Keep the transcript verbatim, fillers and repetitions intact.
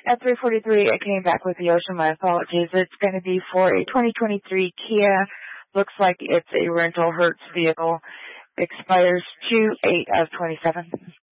At three forty-three, I came back with the ocean. My apologies. It's going to be for a twenty twenty-three Kia. Looks like it's a rental Hertz vehicle. Expires two eight of twenty-seven.